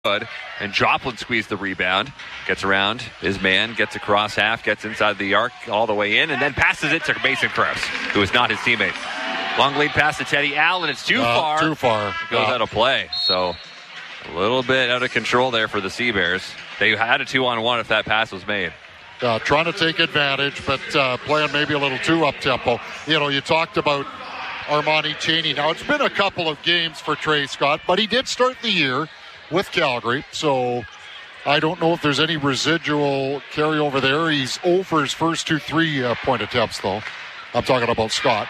good. And Joplin squeezed the rebound. Gets around his man, gets across half, gets inside the arc all the way in, and then passes it to Mason Krause, who is not his teammate. Long lead pass to Teddy Allen. It's too far. Too far. Goes out of play. So a little bit out of control there for the Sea Bears. They had a 2-on-1 if that pass was made. Trying to take advantage, but playing maybe a little too up-tempo. You talked about Armani Chaney. Now, it's been a couple of games for Trey Scott, but he did start the year with Calgary, so I don't know if there's any residual carryover there. He's over his first 2 3-point attempts, though. I'm talking about Scott.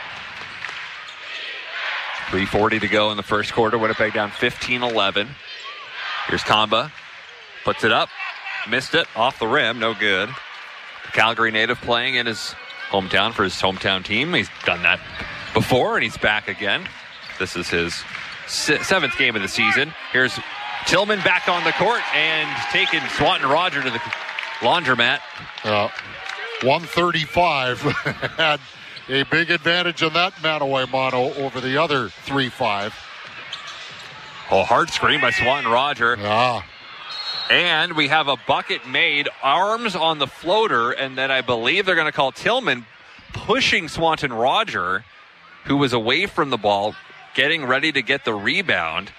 3:40 to go in the first quarter. Winnipeg down 15-11. Here's Kamba. Puts it up. Missed it. Off the rim. No good. The Calgary native playing in his hometown for his hometown team. He's done that before, and he's back again. This is his 7th game of the season. Here's Tillman back on the court and taking Swanton Roger to the laundromat. 135 had a big advantage in that man-away mono over the other 3-5. Hard screen by Swanton Roger. Yeah. And we have a bucket made, arms on the floater, and then I believe they're going to call Tillman pushing Swanton Roger, who was away from the ball, getting ready to get the rebound.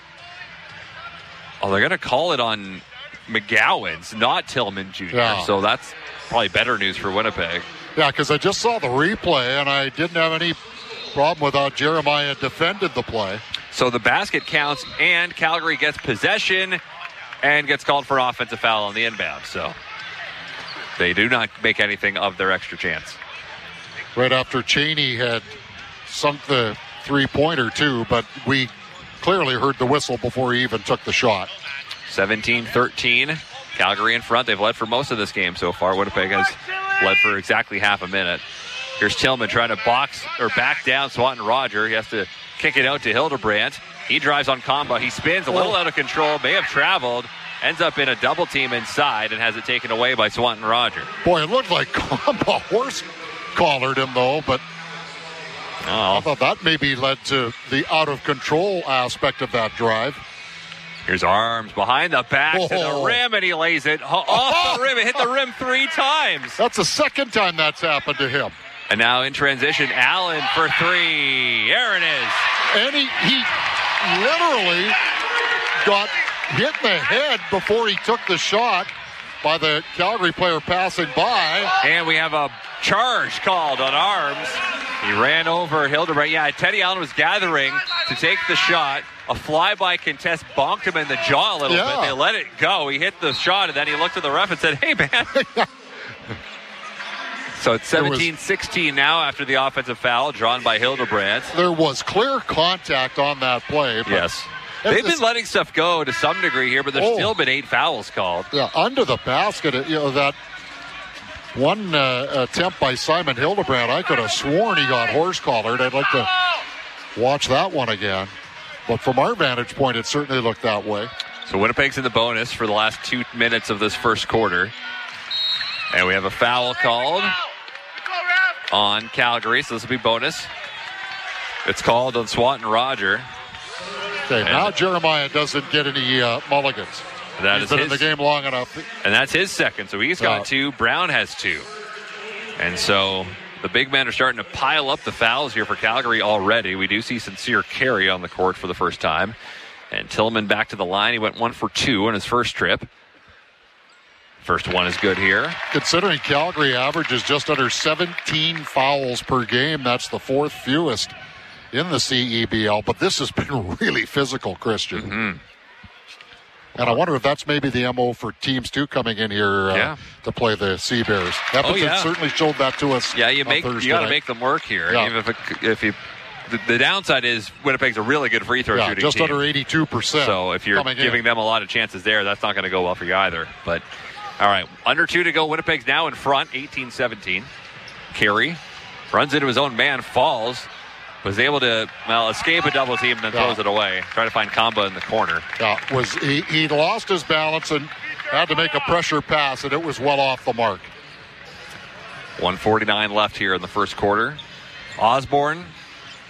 Oh, they're going to call it on McGowan's, not Tillman Jr. Yeah. So that's probably better news for Winnipeg. Yeah, because I just saw the replay, and I didn't have any problem with how Jeremiah defended the play. So the basket counts, and Calgary gets possession and gets called for an offensive foul on the inbound. So they do not make anything of their extra chance. Right after Chaney had sunk the three-pointer, too, but we clearly heard the whistle before he even took the shot. 17-13. Calgary in front. They've led for most of this game so far. Winnipeg has led for exactly half a minute. Here's Tillman trying to box or back down Swanton Roger. He has to kick it out to Hildebrandt. He drives on Kamba. He spins a little out of control. May have traveled. Ends up in a double team inside and has it taken away by Swanton Roger. Boy, it looked like Kamba horse-collared him, though, but I thought that maybe led to the out-of-control aspect of that drive. Here's Arms behind the back to the rim, and he lays it off the rim. It hit the rim 3 times. That's the second time that's happened to him. And now in transition, Allen for 3. There it is. And he literally got hit in the head before he took the shot by the Calgary player passing by. And we have a charge called on Arms. He ran over Hildebrandt. Yeah, Teddy Allen was gathering to take the shot. A flyby contest bonked him in the jaw a little bit. They let it go. He hit the shot, and then he looked at the ref and said, hey, man. So it's 17-16 now after the offensive foul drawn by Hildebrandt. There was clear contact on that play. Yes. They've been letting stuff go to some degree here, but there's still been 8 fouls called. Yeah, under the basket, that one attempt by Simon Hildebrandt, I could have sworn he got horse-collared. I'd like to watch that one again. But from our vantage point, it certainly looked that way. So Winnipeg's in the bonus for the last 2 minutes of this first quarter. And we have a foul called on Calgary, so this will be bonus. It's called on Swanton Roger. Okay, now Jeremiah doesn't get any mulligans. He's been in the game long enough. And that's his second, so he's got 2. Brown has 2. And so the big men are starting to pile up the fouls here for Calgary already. We do see Sincere Carey on the court for the first time. And Tillman back to the line. He went 1 for 2 on his first trip. First one is good here. Considering Calgary averages just under 17 fouls per game, that's the 4th fewest in the CEBL. But this has been really physical, Christian. Mm-hmm. And I wonder if that's maybe the MO for teams, too, coming in here to play the Sea Bears. Edmonton certainly showed that to us. Yeah, you got to make them work here. Yeah. The downside is Winnipeg's a really good free throw shooting just team. under 82%. So if you're giving them a lot of chances there, that's not going to go well for you either. But all right, under 2 to go. Winnipeg's now in front, 18-17. Carey runs into his own man, falls. Was able to escape a double team and then throws it away. Try to find Kamba in the corner. Yeah, he lost his balance and had to make a pressure pass, and it was well off the mark. 1:49 left here in the first quarter. Osborne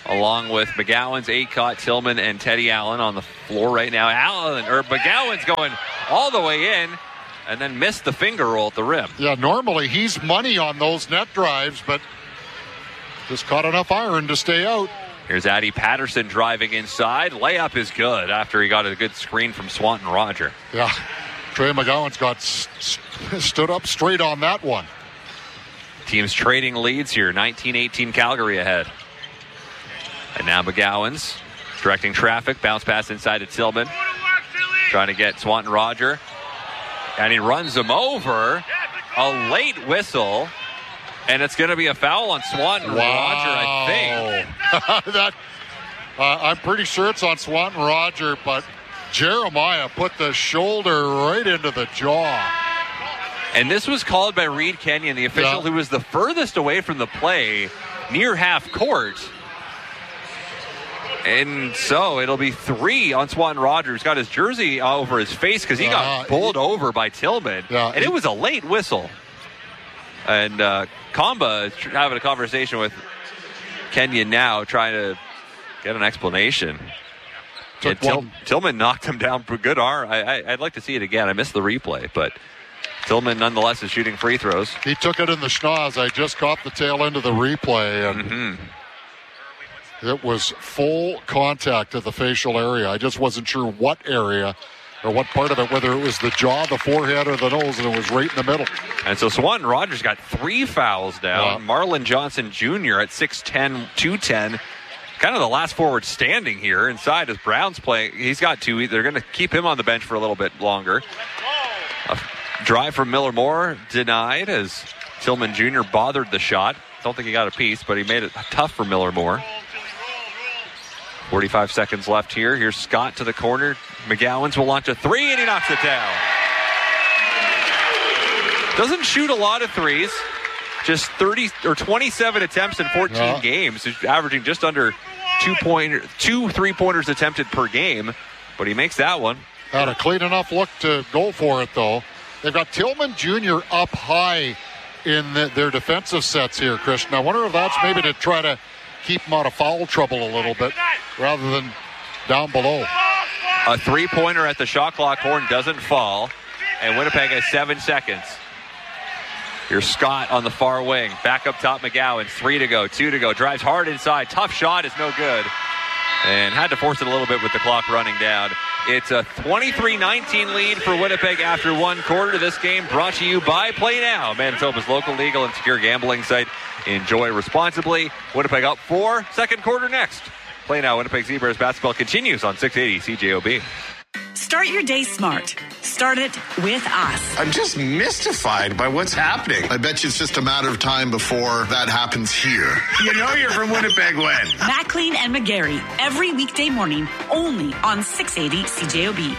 along with McGowan's, Acott, Tillman, and Teddy Allen on the floor right now. McGowan's going all the way in and then missed the finger roll at the rim. Yeah, normally he's money on those net drives, but just caught enough iron to stay out. Here's Addy Patterson driving inside. Layup is good after he got a good screen from Swanton Roger. Yeah, Trey McGowan's got stood up straight on that one. Teams trading leads here. 19-18 Calgary ahead. And now McGowan's directing traffic. Bounce pass inside to Tillman. Trying to get Swanton Roger. And he runs him over. A late whistle. And it's going to be a foul on Swanton Roger, I think. I'm pretty sure it's on Swanton Roger, but Jeremiah put the shoulder right into the jaw. And this was called by Reed Kenyon, the official who was the furthest away from the play, near half court. And so it'll be 3 on Swanton Rogers. Got his jersey over his face because he got pulled over by Tillman. And it was a late whistle. And Kamba is having a conversation with Kenyon now, trying to get an explanation. Tillman knocked him down for good arm. I'd like to see it again. I missed the replay, but Tillman nonetheless is shooting free throws. He took it in the schnoz. I just caught the tail end of the replay, and it was full contact at the facial area. I just wasn't sure what area or what part of it, whether it was the jaw, the forehead, or the nose, and it was right in the middle. And so Swanton Rogers got 3 fouls down. Marlon Johnson Jr. at 6'10", 210. Kind of the last forward standing here inside as Brown's playing. He's got 2. They're going to keep him on the bench for a little bit longer. A drive from Miller Moore denied as Tillman Jr. bothered the shot. Don't think he got a piece, but he made it tough for Miller Moore. 45 seconds left here. Here's Scott to the corner. McGowan's will launch a 3, and he knocks it down. Doesn't shoot a lot of threes. Just 27 attempts in 14 games. He's averaging just under 2 3-pointers attempted per game. But he makes that one. Had a clean enough look to go for it, though. They've got Tillman Jr. up high in their defensive sets here, Christian. I wonder if that's maybe to try to keep them out of foul trouble a little bit rather than down below. A 3-pointer at the shot clock horn doesn't fall, and Winnipeg has 7 seconds. Here's Scott on the far wing. Back up top, McGowan. 3 to go, 2 to go. Drives hard inside. Tough shot is no good. And had to force it a little bit with the clock running down. It's a 23-19 lead for Winnipeg after 1 quarter. This game brought to you by Play Now, Manitoba's local legal and secure gambling site. Enjoy responsibly. Winnipeg up 4. Second quarter next. Play Now. Winnipeg Zebras basketball continues on 680 CJOB. Start your day smart. Start it with us. I'm just mystified by what's happening. I bet you it's just a matter of time before that happens here. You know you're from Winnipeg when? McLean and McGarry, every weekday morning, only on 680 CJOB.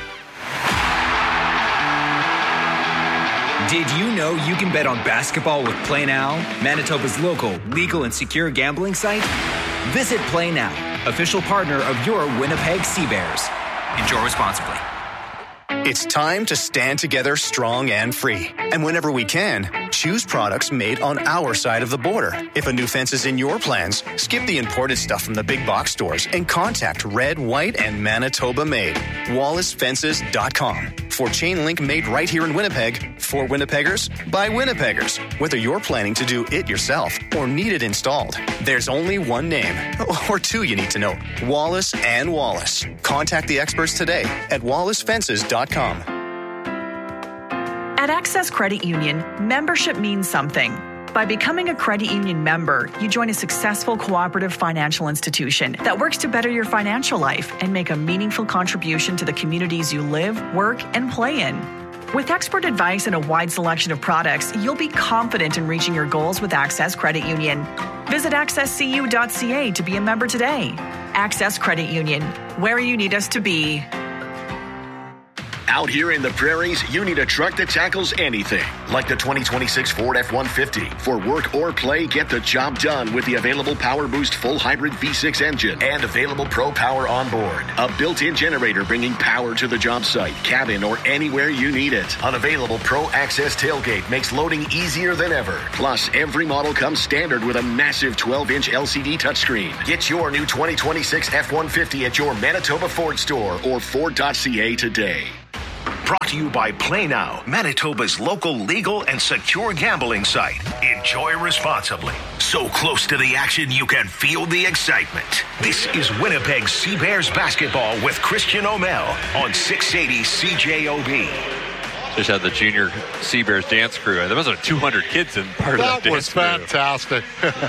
Did you know you can bet on basketball with Play Now, Manitoba's local, legal, and secure gambling site? Visit Play Now, official partner of your Winnipeg Sea Bears. Enjoy responsibly. It's time to stand together strong and free. And whenever we can, choose products made on our side of the border. If a new fence is in your plans, skip the imported stuff from the big box stores and contact Red, White, and Manitoba Made. WallaceFences.com. For chain link made right here in Winnipeg, for Winnipeggers, by Winnipeggers. Whether you're planning to do it yourself or need it installed, there's only one name, or 2 you need to know. Wallace and Wallace. Contact the experts today at WallaceFences.com. At Access Credit Union, membership means something. By becoming a credit union member, you join a successful cooperative financial institution that works to better your financial life and make a meaningful contribution to the communities you live, work, and play in. With expert advice and a wide selection of products, you'll be confident in reaching your goals with Access Credit Union. Visit accesscu.ca to be a member today. Access Credit Union, where you need us to be. Out here in the prairies, you need a truck that tackles anything, like the 2026 Ford F-150. For work or play, get the job done with the available Power Boost full hybrid V6 engine and available Pro Power on board. A built-in generator bringing power to the job site, cabin, or anywhere you need it. An available Pro Access tailgate makes loading easier than ever. Plus, every model comes standard with a massive 12-inch LCD touchscreen. Get your new 2026 F-150 at your Manitoba Ford store or Ford.ca today. Brought to you by Play Now, Manitoba's local legal and secure gambling site. Enjoy responsibly. So close to the action you can feel the excitement. This is Winnipeg Sea Bears basketball with Christian O'Mell on 680 CJOB. Just had the junior Sea Bears dance crew. There was 200 kids in part of that dance crew. That was fantastic.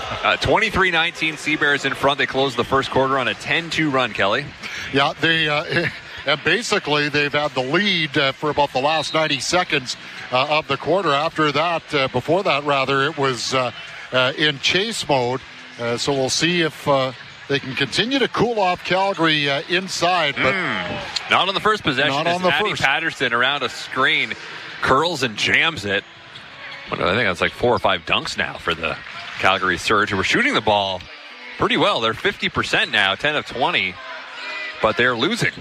23-19 Sea Bears in front. They closed the first quarter on a 10-2 run, Kelly. Yeah, and basically, they've had the lead for about the last 90 seconds of the quarter. After that, before that, rather, it was in chase mode. So we'll see if they can continue to cool off Calgary inside. But not on the first possession. Not on the Matty first. Patterson around a screen, curls and jams it. I think that's like 4 or 5 dunks now for the Calgary Surge, who were shooting the ball pretty well. They're 50% now, 10 of 20, but they're losing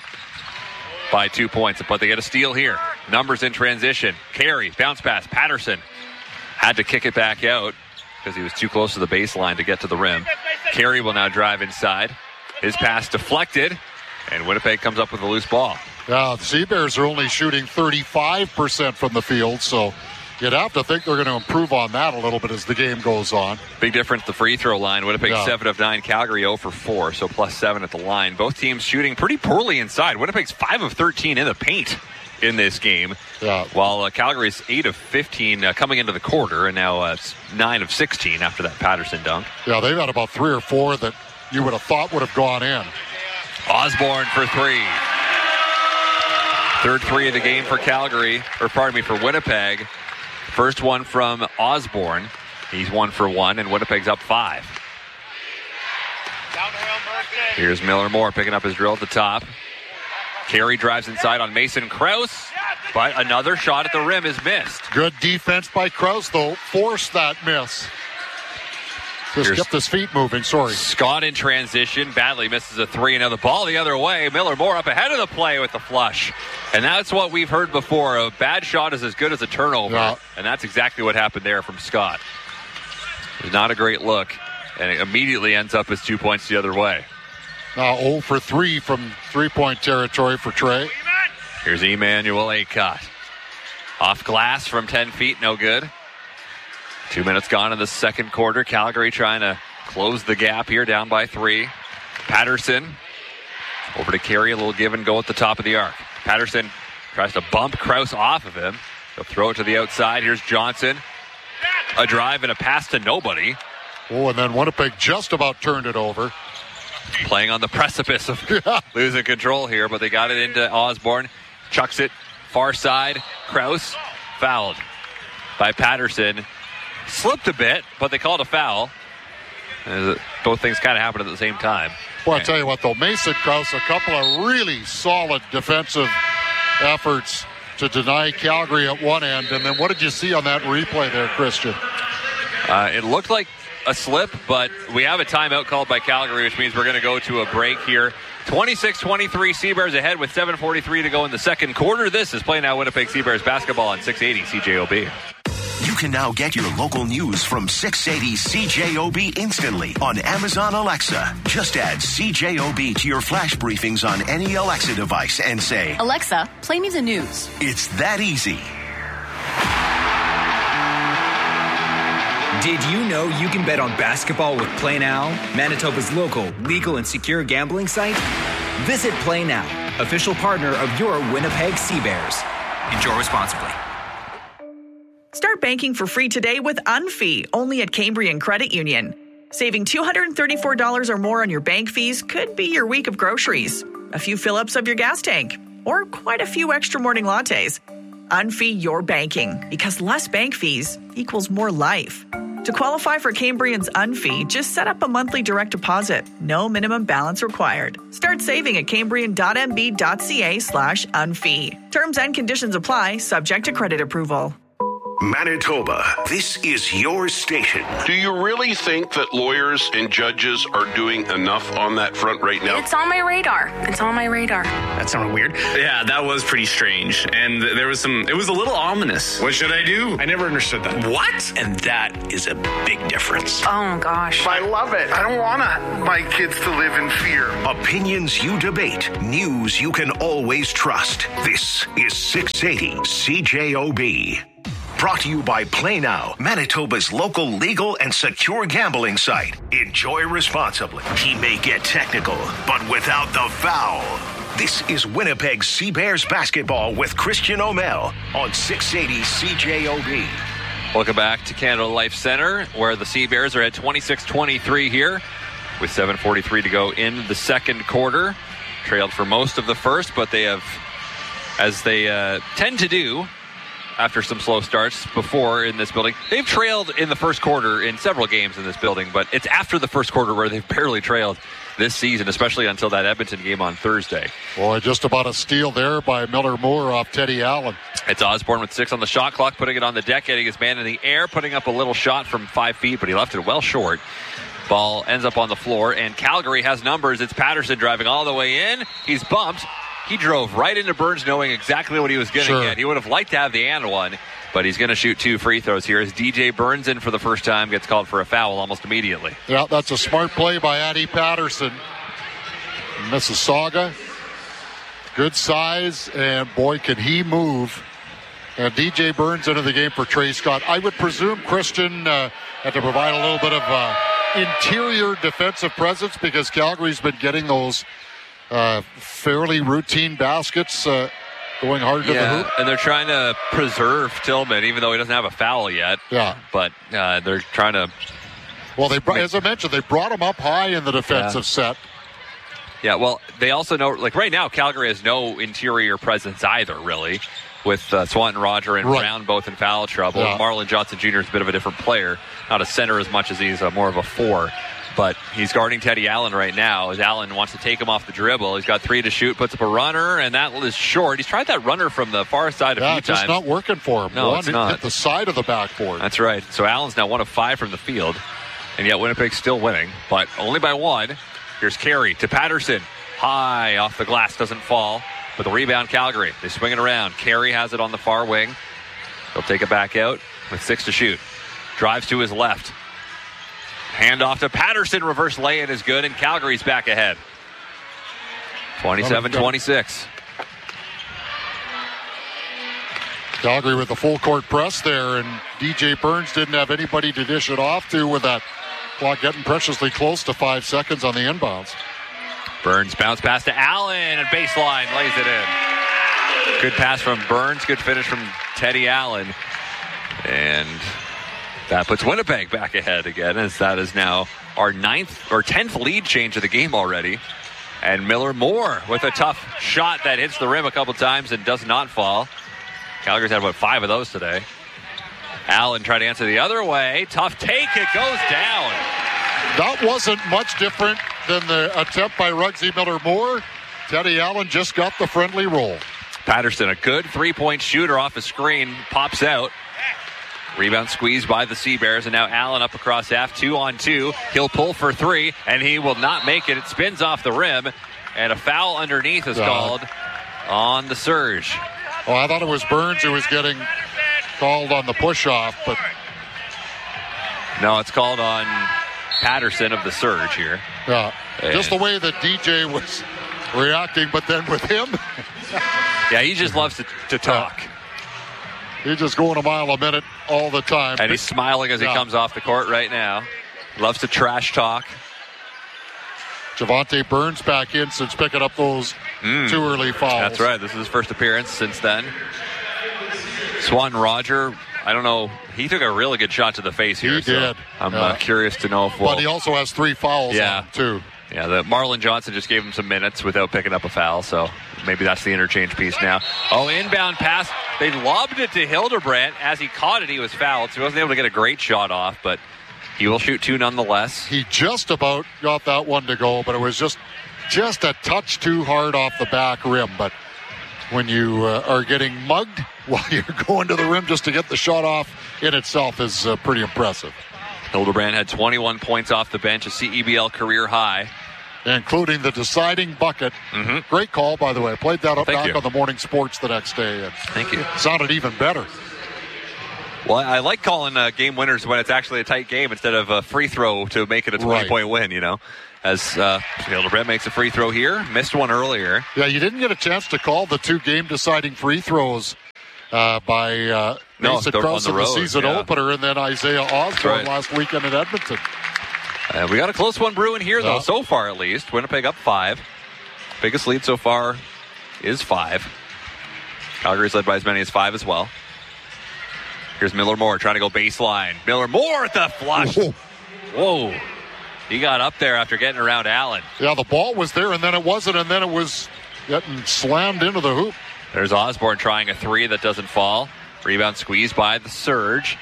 by 2 points, but they get a steal here. Numbers in transition. Carey, bounce pass. Patterson had to kick it back out because he was too close to the baseline to get to the rim. Carey will now drive inside. His pass deflected, and Winnipeg comes up with a loose ball. The Sea Bears are only shooting 35% from the field, so you'd have to think they're going to improve on that a little bit as the game goes on. Big difference, the free throw line. Winnipeg 7 of 9, Calgary 0 for 4, so plus 7 at the line. Both teams shooting pretty poorly inside. Winnipeg's 5 of 13 in the paint in this game, while Calgary's 8 of 15 coming into the quarter, and now 9 of 16 after that Patterson dunk. Yeah, they've had about 3 or 4 that you would have thought would have gone in. Osborne for 3. Third 3 of the game for for Winnipeg. First one from Osborne. He's 1 for 1, and Winnipeg's up 5. Here's Miller Moore picking up his drill at the top. Carey drives inside on Mason Krause, but another shot at the rim is missed. Good defense by Krause, though. Forced that miss. Just kept his feet moving, sorry. Scott in transition, badly misses a 3. Now the ball the other way. Miller Moore up ahead of the play with the flush. And that's what we've heard before. A bad shot is as good as a turnover. Yeah. And that's exactly what happened there from Scott. It was not a great look. And it immediately ends up as 2 points the other way. Now 0 for 3 from three-point territory for Trey. Here's Emmanuel Acott. Off glass from 10 feet, no good. 2 minutes gone in the second quarter. Calgary trying to close the gap here, down by 3. Patterson over to Carey, a little give and go at the top of the arc. Patterson tries to bump Krause off of him. He'll throw it to the outside. Here's Johnson. A drive and a pass to nobody. Oh, and then Winnipeg just about turned it over. Playing on the precipice of losing control here, but they got it into Osborne. Chucks it far side. Krause fouled by Patterson. Slipped a bit, but they called a foul. Both things kind of happened at the same time. Well, I tell you what, though, Mason Krause, a couple of really solid defensive efforts to deny Calgary at one end. And then what did you see on that replay there, Christian? It looked like a slip, but we have a timeout called by Calgary, which means we're going to go to a break here. 26-23, Sea Bears ahead with 7:43 to go in the second quarter. This is Play Now Winnipeg Sea Bears basketball on 680 CJOB. You can now get your local news from 680 CJOB instantly on Amazon Alexa. Just add CJOB to your flash briefings on any Alexa device and say, Alexa, play me the news. It's that easy. Did you know you can bet on basketball with Play Now, Manitoba's local, legal, and secure gambling site? Visit Play Now, official partner of your Winnipeg Sea Bears. Enjoy responsibly. Start banking for free today with Unfee, only at Cambrian Credit Union. Saving $234 or more on your bank fees could be your week of groceries, a few fill-ups of your gas tank, or quite a few extra morning lattes. Unfee your banking, because less bank fees equals more life. To qualify for Cambrian's Unfee, just set up a monthly direct deposit. No minimum balance required. Start saving at cambrian.mb.ca/unfee. Terms and conditions apply, subject to credit approval. Manitoba, this is your station. Do you really think that lawyers and judges are doing enough on that front right now? It's on my radar. That sounded weird. Yeah, that was pretty strange. And there was it was a little ominous. What should I do? I never understood that. What? And that is a big difference. Oh, gosh. I love it. I don't want my kids to live in fear. Opinions you debate, news you can always trust. This is 680 CJOB. Brought to you by Play Now, Manitoba's local legal and secure gambling site. Enjoy responsibly. He may get technical, but without the foul. This is Winnipeg Sea Bears basketball with Christian O'Mell on 680 CJOB. Welcome back to Canada Life Center, where the Sea Bears are at 26-23 here with 7:43 to go in the second quarter. Trailed for most of the first, but they have, as they tend to do, after some slow starts before in this building. They've trailed in the first quarter in several games in this building, but it's after the first quarter where they've barely trailed this season, especially until that Edmonton game on Thursday. Boy, just about a steal there by Miller Moore off Teddy Allen. It's Osborne with 6 on the shot clock, putting it on the deck, getting his man in the air, putting up a little shot from 5 feet, but he left it well short. Ball ends up on the floor, and Calgary has numbers. It's Patterson driving all the way in. He's bumped. He drove right into Burns knowing exactly what he was going to get. He would have liked to have the and one, but he's going to shoot 2 free throws here as DJ Burns in for the first time gets called for a foul almost immediately. Yeah, that's a smart play by Addie Patterson. Mississauga, good size, and boy, can he move. And DJ Burns into the game for Trey Scott. I would presume Christian had to provide a little bit of interior defensive presence because Calgary's been getting those fairly routine baskets going hard to the hoop. And they're trying to preserve Tillman, even though he doesn't have a foul yet. Yeah. But they're trying to... Well, as I mentioned, they brought him up high in the defensive set. Yeah, well, they also know, like right now, Calgary has no interior presence either, really, with Swanton Roger and Brown both in foul trouble. Yeah. Marlon Johnson Jr. is a bit of a different player, not a center as much as he's more of a 4. But he's guarding Teddy Allen right now as Allen wants to take him off the dribble. He's got 3 to shoot, puts up a runner, and that is short. He's tried that runner from the far side a few times. Yeah, just not working for him. No, it's not. Hit the side of the backboard. That's right. So Allen's now 1 of 5 from the field, and yet Winnipeg's still winning, but only by 1. Here's Carey to Patterson. High off the glass, doesn't fall. But the rebound, Calgary. They swing it around. Carey has it on the far wing. He'll take it back out with 6 to shoot. Drives to his left. Handoff to Patterson. Reverse lay-in is good, and Calgary's back ahead. 27-26. Calgary with the full court press there, and DJ Burns didn't have anybody to dish it off to with that clock getting preciously close to 5 seconds on the inbounds. Burns bounce pass to Allen, and baseline lays it in. Good pass from Burns, good finish from Teddy Allen. And that puts Winnipeg back ahead again, as that is now our 10th lead change of the game already. And Miller Moore with a tough shot that hits the rim a couple times and does not fall. Calgary's had about 5 of those today. Allen tried to answer the other way. Tough take, it goes down. That wasn't much different than the attempt by Ruggsy Miller Moore. Teddy Allen just got the friendly roll. Patterson, a good 3-point shooter off a screen, pops out. Rebound squeezed by the Sea Bears, and now Allen up across half, 2-on-2. He'll pull for 3, and he will not make it. It spins off the rim, and a foul underneath is called on the Surge. Well, I thought it was Burns who was getting called on the push-off, but... No, it's called on Patterson of the Surge here. Yeah, just the way that DJ was reacting, but then with him... Yeah, he just loves to talk. He's just going a mile a minute all the time. And he's smiling as he comes off the court right now. Loves to trash talk. Javonte Burns back in since picking up those 2 early fouls. That's right. This is his first appearance since then. Swanton Roger, I don't know. He took a really good shot to the face here. He did. I'm curious to know if But he also has 3 fouls on him, too. Yeah, the Marlon Johnson just gave him some minutes without picking up a foul, so maybe that's the interchange piece now. Oh, inbound pass. They lobbed it to Hildebrandt. As he caught it, he was fouled, so he wasn't able to get a great shot off, but He will shoot 2 nonetheless. He just about got that one to go, but it was just a touch too hard off the back rim. But when you are getting mugged while you're going to the rim just to get the shot off in itself is pretty impressive. Hildebrand had 21 points off the bench, a CEBL career high. Including the deciding bucket. Mm-hmm. Great call, by the way. I played that up back you. on the morning sports the next day. And Thank you. Sounded even better. Well, I like calling game winners when it's actually a tight game instead of a free throw to make it a 20-point win, you know. As Hildebrand makes a free throw here. Missed one earlier. Yeah, you didn't get a chance to call the 2 game-deciding free throws by Mason Krause in the season opener and then Isaiah Osborne last weekend in Edmonton. We got a close one brewing here, though, so far at least. Winnipeg up 5. Biggest lead so far is 5. Calgary's led by as many as 5 as well. Here's Miller Moore trying to go baseline. Miller Moore at the flush. Whoa. He got up there after getting around Allen. Yeah, the ball was there, and then it wasn't, and then it was getting slammed into the hoop. There's Osborne trying a 3 that doesn't fall. Rebound squeezed by the Surge.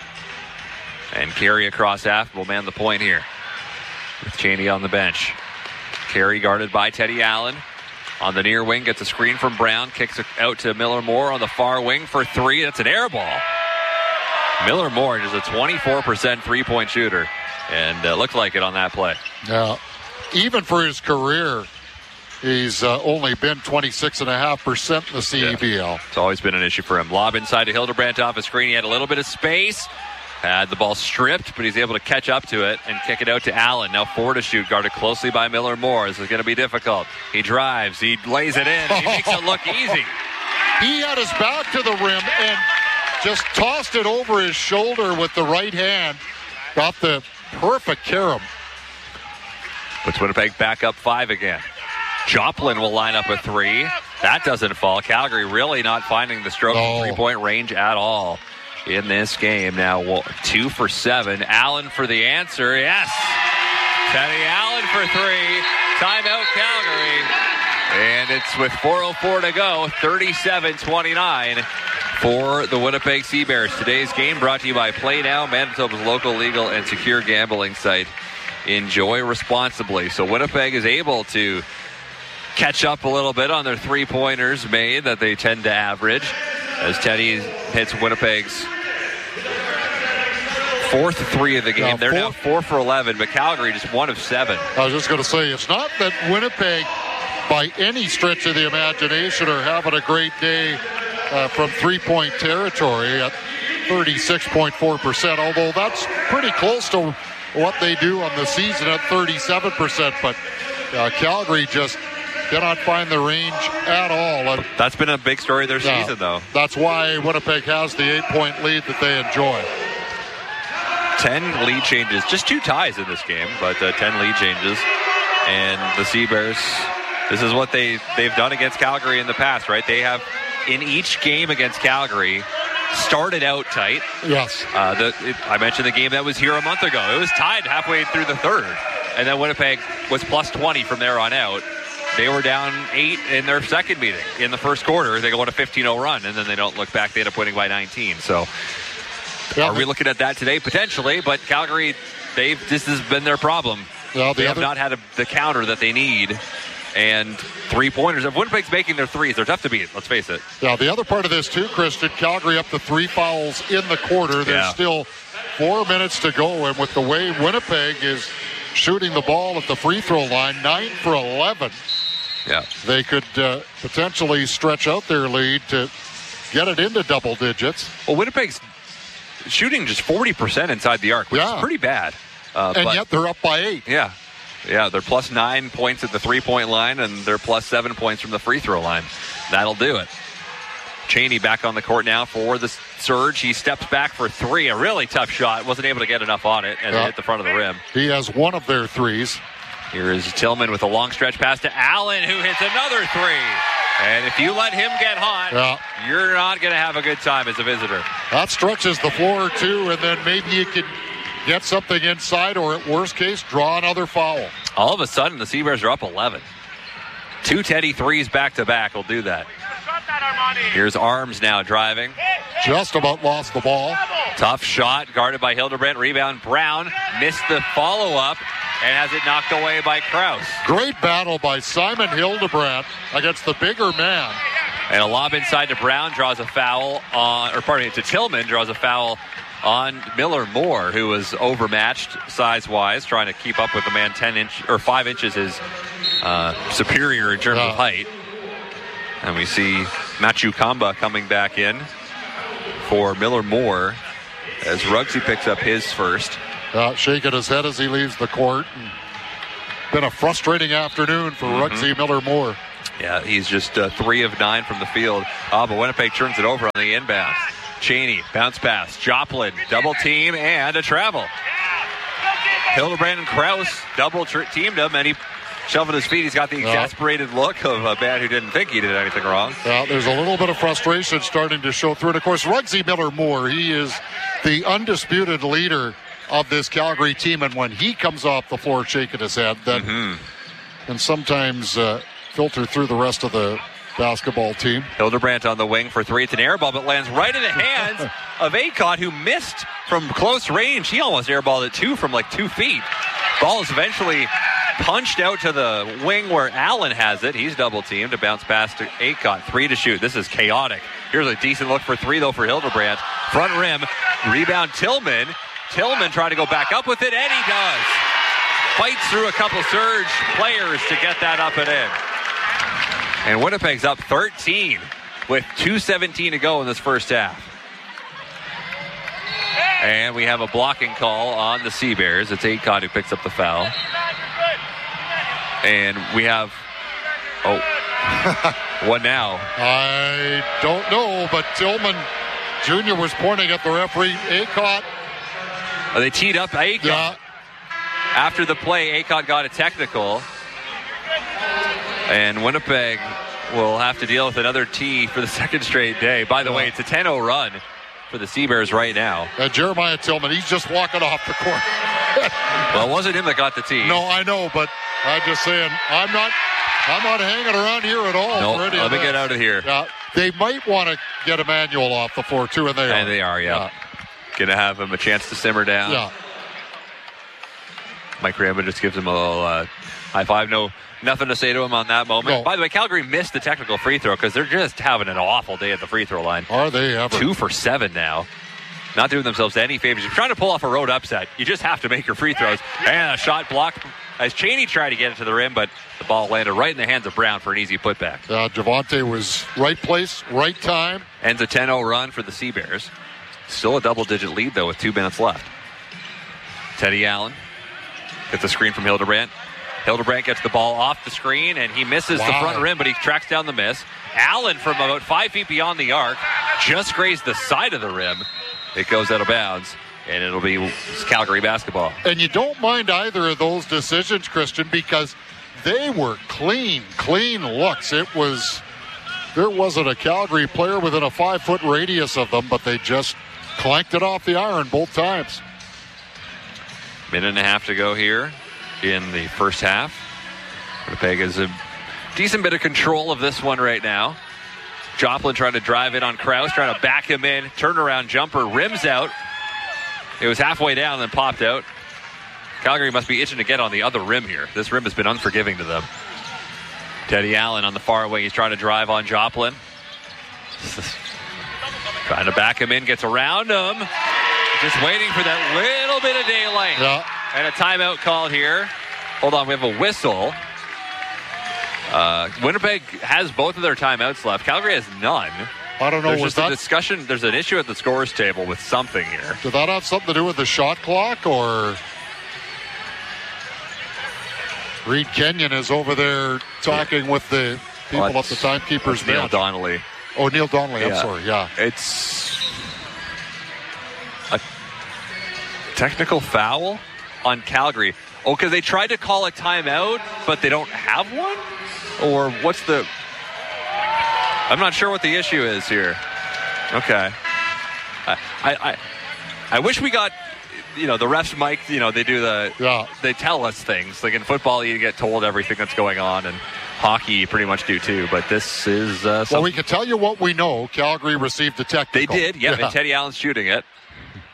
And Carey across half will man the point here. With Cheney on the bench. Carey guarded by Teddy Allen. On the near wing, gets a screen from Brown. Kicks it out to Miller Moore on the far wing for 3. That's an air ball. Miller Moore is a 24% three-point shooter. And looked like it on that play. Now, even for his career, he's only been 26.5% in the CEBL. Yeah. It's always been an issue for him. Lob inside to Hildebrand off a screen. He had a little bit of space. Had the ball stripped, but he's able to catch up to it and kick it out to Allen. Now 4 to shoot, guarded closely by Miller Moore. This is going to be difficult. He drives. He lays it in. He makes it look easy. He had his back to the rim and just tossed it over his shoulder with the right hand. Got the perfect carom. Puts Winnipeg back up 5 again. Joplin will line up a 3. That doesn't fall. Calgary really not finding the stroke from three-point range at all in this game. Now 2 for 7. Allen for the answer. Yes. Teddy Allen for 3. Timeout Calgary. And it's with 4:04 to go. 37-29 for the Winnipeg Sea Bears. Today's game brought to you by Play Now, Manitoba's local legal and secure gambling site. Enjoy responsibly. So Winnipeg is able to catch up a little bit on their three-pointers made that they tend to average as Teddy hits Winnipeg's 4th 3 of the game. They're now 4 for 11, but Calgary just 1 of 7. I was just going to say, it's not that Winnipeg, by any stretch of the imagination, are having a great day from three-point territory at 36.4%, although that's pretty close to what they do on the season at 37%. But Calgary just cannot find the range at all. And that's been a big story of their season, though. That's why Winnipeg has the 8-point lead that they enjoy. 10 lead changes, just 2 ties in this game, but 10 lead changes. And the Sea Bears, this is what they've done against Calgary in the past, right? They have, in each game against Calgary, started out tight. Yes. I mentioned the game that was here a month ago. It was tied halfway through the third. And then Winnipeg was plus 20 from there on out. They were down 8 in their second meeting. In the first quarter, they go on a 15-0 run, and then they don't look back. They end up winning by 19. So are we looking at that today? Potentially, but Calgary, this has been their problem. Well, they have not had the counter that they need. And three-pointers. If Winnipeg's making their threes, they're tough to beat, let's face it. Yeah, the other part of this, too, Christian, Calgary up to 3 fouls in the quarter. There's still 4 minutes to go, and with the way Winnipeg is shooting the ball at the free throw line, 9 for 11. Yeah, they could potentially stretch out their lead to get it into double digits. Well, Winnipeg's shooting just 40% inside the arc, which is pretty bad. And yet they're up by 8. Yeah. Yeah, they're plus 9 points at the three-point line, and they're plus 7 points from the free throw line. That'll do it. Cheney back on the court now for the Surge. He steps back for 3. A really tough shot. Wasn't able to get enough on it and hit the front of the rim. He has one of their threes. Here is Tillman with a long stretch pass to Allen, who hits another 3. And if you let him get hot, you're not going to have a good time as a visitor. That stretches the floor, too, and then maybe you can get something inside, or at worst case, draw another foul. All of a sudden, the Sea Bears are up 11. 2 Teddy threes back-to-back will do that. Here's Arms now driving. Just about lost the ball. Tough shot, guarded by Hildebrandt. Rebound, Brown missed the follow-up and has it knocked away by Krause. Great battle by Simon Hildebrandt against the bigger man. And a lob inside to Brown, draws a foul on, to Tillman, draws a foul on Miller Moore, who was overmatched size-wise, trying to keep up with the man 5 inches his superior in terms of height. And we see Machu Kamba coming back in for Miller Moore as Ruggsy picks up his first. Shaking his head as he leaves the court. Been a frustrating afternoon for Ruggsy Miller Moore. Yeah, he's just 3 of 9 from the field. But Winnipeg turns it over on the inbound. Cheney, bounce pass. Joplin, double team, and a travel. Hildebrandt and Krause double teamed him, and he shoved his feet. He's got the exasperated look of a man who didn't think he did anything wrong. There's a little bit of frustration starting to show through. And, of course, Ruggsy Miller Moore, he is the undisputed leader of this Calgary team. And when he comes off the floor shaking his head, that can sometimes filter through the rest of the basketball team. Hildebrandt on the wing for 3. It's an air ball, but lands right in the hands of Acott, who missed from close range. He almost airballed it, too, from like 2 feet. Ball is eventually punched out to the wing where Allen has it. He's double teamed to bounce past to Acott. 3 to shoot. This is chaotic. Here's a decent look for 3, though, for Hildebrandt. Front rim. Rebound Tillman. Tillman trying to go back up with it, and he does. Fights through a couple surge players to get that up and in. And Winnipeg's up 13 with 2:17 to go in this first half. And we have a blocking call on the Seabears. It's Acott who picks up the foul. And we have... what now? I don't know, but Tillman Jr. was pointing at the referee. Acott. They teed up Acott. Yeah. After the play, Acott got a technical. And Winnipeg will have to deal with another tee for the second straight day. By the way, it's a 10-0 run for the Seabears right now. Jeremiah Tillman, he's just walking off the court. Well, it wasn't him that got the tee. No, I know, but I'm just saying, I'm not hanging around here at all. No, let me get out of here. They might want to get Emmanuel off the floor, too, and they are. And they are, yeah. Going to have him a chance to simmer down. Yeah. Mike Ramba just gives him a little high five. Nothing to say to him on that moment. No. By the way, Calgary missed the technical free throw because they're just having an awful day at the free throw line. Are they ever? 2 for 7 now. Not doing themselves any favors. If you're trying to pull off a road upset, you just have to make your free throws. And a shot blocked as Cheney tried to get it to the rim, but the ball landed right in the hands of Brown for an easy putback. Javante was right place, right time. Ends a 10-0 run for the Seabears. Still a double-digit lead, though, with 2 minutes left. Teddy Allen gets the screen from Hildebrandt. Hildebrandt gets the ball off the screen, and he misses the front rim, but he tracks down the miss. Allen, from about 5 feet beyond the arc, just grazed the side of the rim. It goes out of bounds, and it'll be Calgary basketball. And you don't mind either of those decisions, Christian, because they were clean looks. There wasn't a Calgary player within a 5-foot radius of them, but they just clanked it off the iron both times. Minute and a half to go here in the first half. Winnipeg has a decent bit of control of this one right now. Joplin trying to drive it on Krause, trying to back him in. Turnaround jumper, rims out. It was halfway down, then popped out. Calgary must be itching to get on the other rim here. This rim has been unforgiving to them. Teddy Allen on the far wing. He's trying to drive on Joplin. Trying to back him in, gets around him. Just waiting for that little bit of daylight. Yeah. And a timeout called here. Hold on, we have a whistle. Winnipeg has both of their timeouts left. Calgary has none. I don't know. There's just a discussion. There's an issue at the scorer's table with something here. Did that have something to do with the shot clock, or Reed Kenyon is over there talking with the people at the timekeeper's bench? Neil Donnelly. Oh, Neil Donnelly. I'm sorry. Yeah. It's a technical foul on Calgary. Oh, because they tried to call a timeout, but they don't have one? Or what's the... I'm not sure what the issue is here. Okay. I wish we got, the refs mic, they do they tell us things. Like in football, you get told everything that's going on, and hockey, you pretty much do too. But this is... well, we can tell you what we know. Calgary received a technical. They did, and Teddy Allen's shooting it.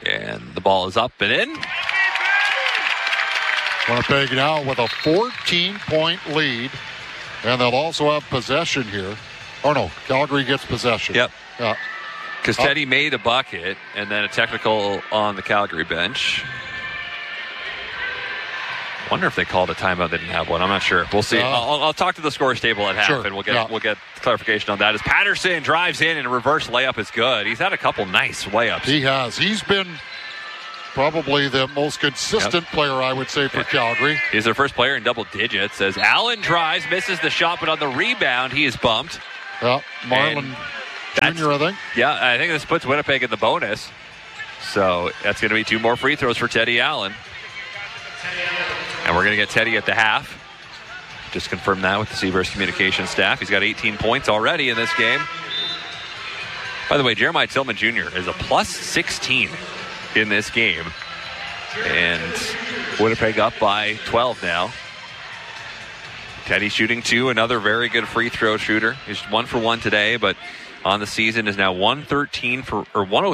And the ball is up and in. Winnipeg now with a 14-point lead. And they'll also have possession here. Oh, no, Calgary gets possession. Yep. Yeah. Because Teddy made a bucket, and then a technical on the Calgary bench. Wonder if they called a timeout. They didn't have one. I'm not sure. We'll see. I'll talk to the scores table at half, and we'll get clarification on that. As Patterson drives in and a reverse layup is good. He's had a couple nice layups. He has. He's been probably the most consistent player, I would say, for Calgary. He's their first player in double digits. As Allen drives, misses the shot, but on the rebound, he is bumped. Yeah, Marlon Jr., I think. Yeah, I think this puts Winnipeg in the bonus. So that's going to be 2 more free throws for Teddy Allen. And we're going to get Teddy at the half. Just confirm that with the Seabears communication staff. He's got 18 points already in this game. By the way, Jeremiah Tillman Jr. is a plus 16 in this game. And Winnipeg up by 12 now. Teddy shooting 2, another very good free throw shooter. He's 1 for 1 today, but on the season is now 103 for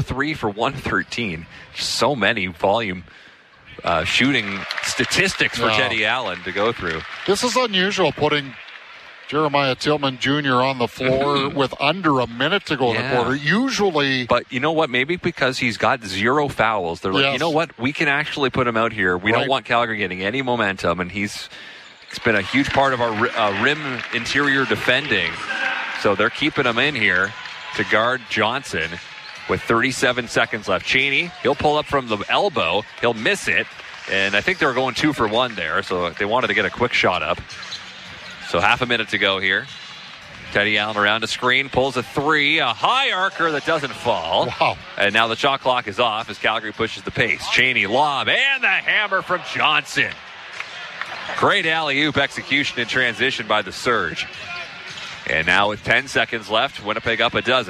113. So many volume shooting statistics for Teddy Allen to go through. This is unusual, putting Jeremiah Tillman Jr. on the floor with under a minute to go in the quarter. Usually... But you know what? Maybe because he's got 0 fouls. They're like, you know what? We can actually put him out here. We don't want Calgary getting any momentum, and it's been a huge part of our rim interior defending. So they're keeping him in here to guard Johnson with 37 seconds left. Cheney, he'll pull up from the elbow. He'll miss it. And I think they were going 2 for 1 there, so they wanted to get a quick shot up. So half a minute to go here. Teddy Allen around the screen, pulls a 3, a high arcer that doesn't fall. Wow. And now the shot clock is off as Calgary pushes the pace. Cheney lob, and the hammer from Johnson. Great alley-oop execution in transition by the Surge. And now with 10 seconds left, Winnipeg up a dozen.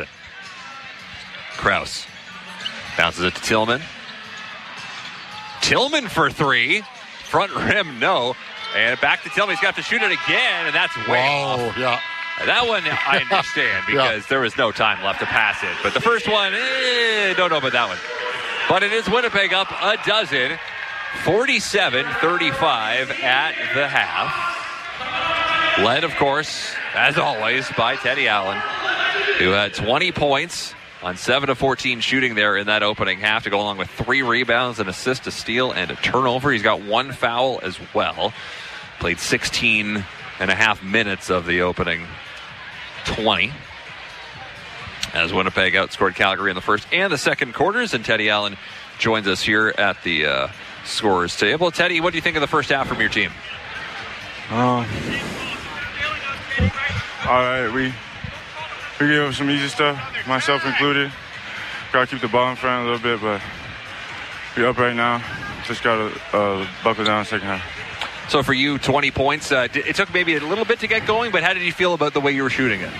Krause bounces it to Tillman. Tillman for 3. Front rim, no. And back to Tillman. He's got to shoot it again, and that's way off. Yeah. That one I understand because there was no time left to pass it. But the first one, don't know about that one. But it is Winnipeg up a dozen. 47-35 at the half. Led, of course, as always, by Teddy Allen, who had 20 points on 7 of 14 shooting there in that opening half to go along with 3 rebounds, an assist, a steal, and a turnover. He's got 1 foul as well. Played 16 and a half minutes of the opening 20. As Winnipeg outscored Calgary in the first and the second quarters, and Teddy Allen joins us here at the scorers table. Teddy, what do you think of the first half from your team? All right, we gave up some easy stuff, myself included. Got to keep the ball in front a little bit, but we're up right now. Just got to buckle down second half. So for you, 20 points. It took maybe a little bit to get going, but how did you feel about the way you were shooting it?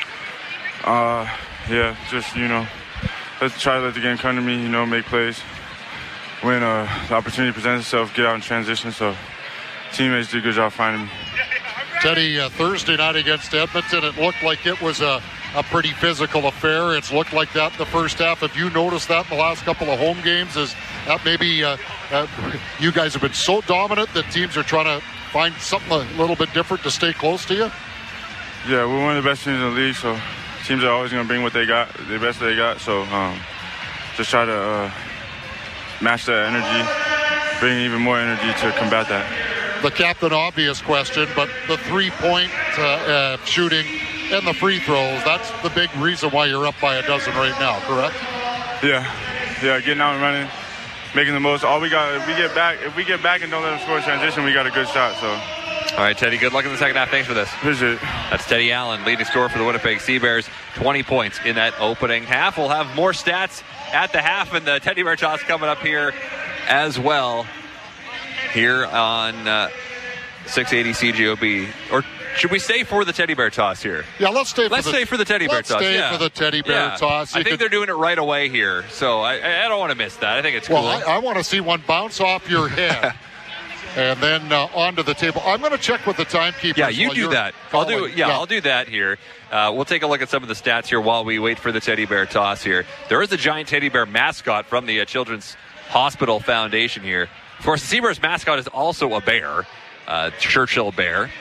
Yeah, just, let's try to let the game come to me, make plays. When the opportunity presents itself, get out in transition. So teammates did a good job finding me. Teddy, Thursday night against Edmonton, it looked like it was a pretty physical affair. It's looked like that in the first half. Have you noticed that in the last couple of home games? Is that maybe you guys have been so dominant that teams are trying to find something a little bit different to stay close to you? Yeah, we're one of the best teams in the league, so teams are always going to bring what they got, the best they got. So just try to match that energy, bring even more energy to combat that. The captain obvious question, but the 3-point shooting and the free throws, that's the big reason why you're up by a dozen right now, correct? Yeah, getting out and running, making the most. All we got, if we get back and don't let them score in transition, we got a good shot. So. All right, Teddy, good luck in the second half. Thanks for this. Appreciate it. That's Teddy Allen, leading scorer for the Winnipeg Seabears. 20 points in that opening half. We'll have more stats at the half, and the Teddy Bear toss coming up here as well. Here on 680 CJOB. Or should we stay for the Teddy Bear toss here? Yeah, let's stay for the Teddy Bear toss. Let's stay for the Teddy Bear toss. I think they're doing it right away here, so I don't want to miss that. I think it's cool. Well, I want to see one bounce off your head. And then onto the table. I'm going to check with the timekeepers. Yeah, you do that. I'll do that here. We'll take a look at some of the stats here while we wait for the teddy bear toss here. There is a giant teddy bear mascot from the Children's Hospital Foundation here. Of course, the Seabears mascot is also a bear, Churchill bear.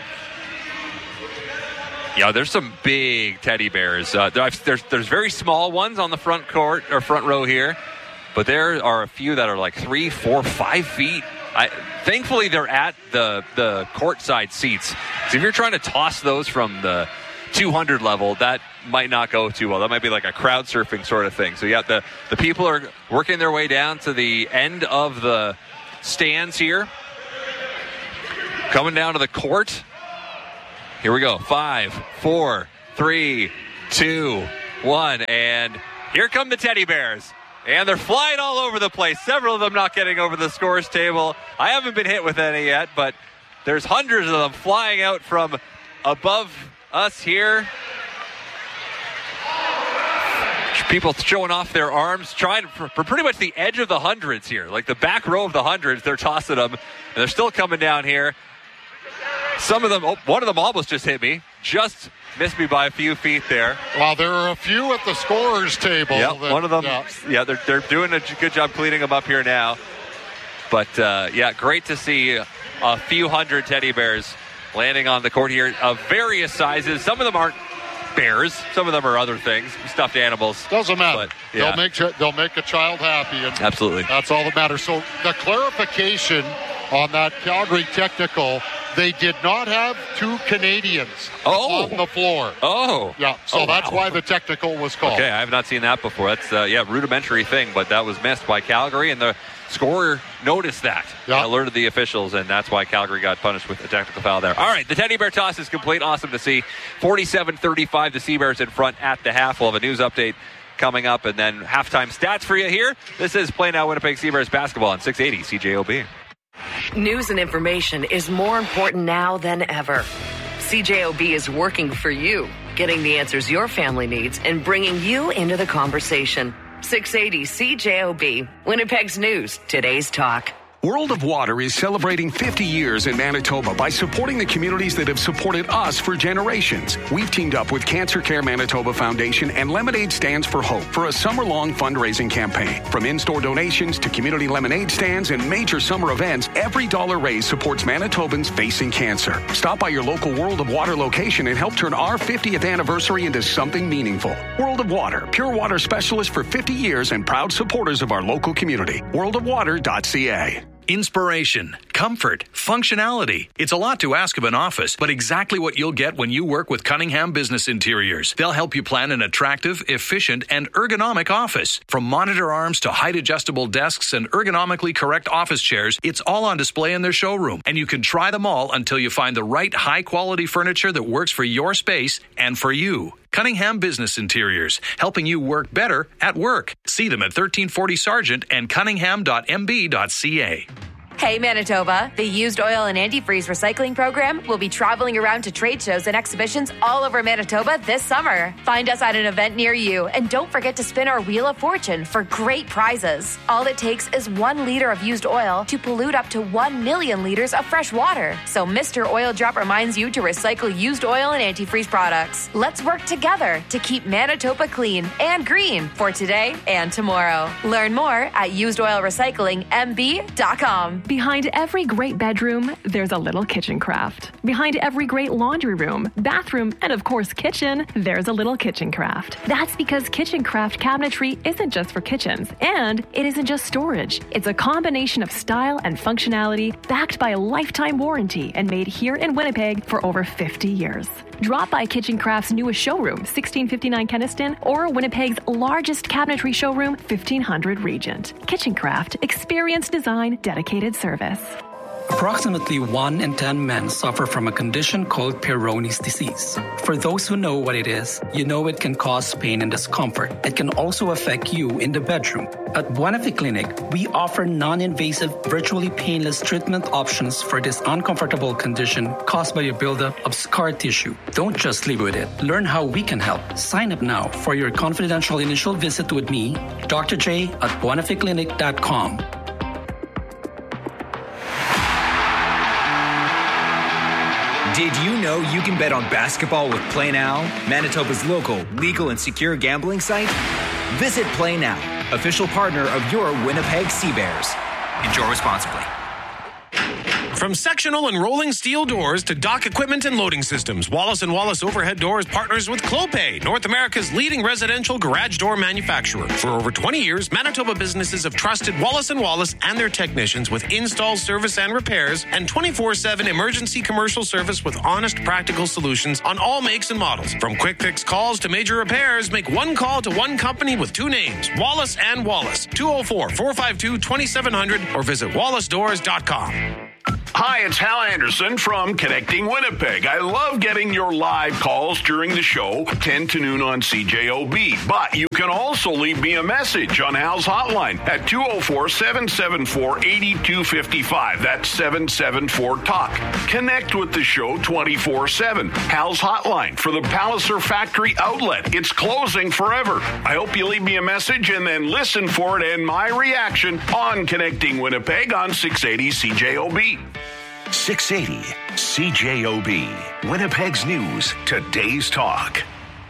Yeah, there's some big teddy bears. There's very small ones on the front court or front row here, but there are a few that are like 3, 4, 5 feet. Thankfully, they're at the courtside seats. So if you're trying to toss those from the 200 level, that might not go too well. That might be like a crowd surfing sort of thing. So yeah, the people are working their way down to the end of the stands here, coming down to the court. Here we go. 5, 4, 3, 2, 1, and here come the teddy bears. And they're flying all over the place. Several of them not getting over the scores table. I haven't been hit with any yet, but there's hundreds of them flying out from above us here. People showing off their arms, trying for pretty much the edge of the hundreds here. Like the back row of the hundreds, they're tossing them. And they're still coming down here. Some of them, one of them almost just hit me. Just missed me by a few feet there. Well, there are a few at the scorer's table. Yeah, one of them. Yeah, they're doing a good job cleaning them up here now. But great to see a few hundred teddy bears landing on the court here of various sizes. Some of them aren't bears. Some of them are other things, stuffed animals. Doesn't matter. But, yeah. They'll make a child happy. And absolutely. That's all that matters. So the clarification on that Calgary technical, they did not have 2 Canadians on the floor. Oh. Yeah, so that's why the technical was called. Okay, I have not seen that before. That's, rudimentary thing, but that was missed by Calgary, and the scorer noticed that. Yeah. Alerted the officials, and that's why Calgary got punished with a technical foul there. All right, the teddy bear toss is complete. Awesome to see. 47-35, the Seabears in front at the half. We'll have a news update coming up, and then halftime stats for you here. This is Play Now Winnipeg Seabears basketball on 680 CJOB. News and information is more important now than ever. CJOB is working for you, getting the answers your family needs and bringing you into the conversation. 680 CJOB, Winnipeg's news, today's talk. World of Water is celebrating 50 years in Manitoba by supporting the communities that have supported us for generations. We've teamed up with Cancer Care Manitoba Foundation and Lemonade Stands for Hope for a summer-long fundraising campaign. From in-store donations to community lemonade stands and major summer events, every dollar raised supports Manitobans facing cancer. Stop by your local World of Water location and help turn our 50th anniversary into something meaningful. World of Water, pure water specialist for 50 years and proud supporters of our local community. worldofwater.ca. Inspiration, comfort, functionality. It's a lot to ask of an office, but exactly what you'll get when you work with Cunningham Business Interiors. They'll help you plan an attractive, efficient, and ergonomic office. From monitor arms to height-adjustable desks and ergonomically correct office chairs, it's all on display in their showroom, and you can try them all until you find the right high-quality furniture that works for your space and for you. Cunningham Business Interiors, helping you work better at work. See them at 1340 Sargent and cunningham.mb.ca. Hey Manitoba, the Used Oil and Antifreeze Recycling Program will be traveling around to trade shows and exhibitions all over Manitoba this summer. Find us at an event near you and don't forget to spin our Wheel of Fortune for great prizes. All it takes is 1 liter of used oil to pollute up to 1 million liters of fresh water. So Mr. Oil Drop reminds you to recycle used oil and antifreeze products. Let's work together to keep Manitoba clean and green for today and tomorrow. Learn more at usedoilrecyclingmb.com. Behind every great bedroom, there's a little kitchen craft. Behind every great laundry room, bathroom, and of course kitchen, there's a little kitchen craft. That's because kitchen craft cabinetry isn't just for kitchens, and it isn't just storage. It's a combination of style and functionality backed by a lifetime warranty and made here in Winnipeg for over 50 years. Drop by Kitchen Craft's newest showroom, 1659 Kenniston, or Winnipeg's largest cabinetry showroom, 1500 Regent. Kitchen Craft, experience design, dedicated service. Approximately 1 in 10 men suffer from a condition called Peyronie's disease. For those who know what it is, you know it can cause pain and discomfort. It can also affect you in the bedroom. At Buena Fe Clinic, we offer non-invasive, virtually painless treatment options for this uncomfortable condition caused by a buildup of scar tissue. Don't just live with it. Learn how we can help. Sign up now for your confidential initial visit with me, Dr. J at buenafeclinic.com. Did you know you can bet on basketball with Play Now, Manitoba's local, legal, and secure gambling site? Visit Play Now, official partner of your Winnipeg Sea Bears. Enjoy responsibly. From sectional and rolling steel doors to dock equipment and loading systems, Wallace & Wallace Overhead Doors partners with Clopay, North America's leading residential garage door manufacturer. For over 20 years, Manitoba businesses have trusted Wallace & Wallace and their technicians with install, service, and repairs, and 24/7 emergency commercial service with honest, practical solutions on all makes and models. From quick fix calls to major repairs, make one call to one company with two names, Wallace & Wallace, 204-452-2700, or visit wallacedoors.com. Hi, it's Hal Anderson from Connecting Winnipeg. I love getting your live calls during the show, 10 to noon on CJOB. But you can also leave me a message on Hal's hotline at 204-774-8255. That's 774-TALK. Connect with the show 24/7. Hal's hotline for the Palliser Factory Outlet. It's closing forever. I hope you leave me a message and then listen for it and my reaction on Connecting Winnipeg on 680 CJOB. 680 CJOB, Winnipeg's News, today's talk.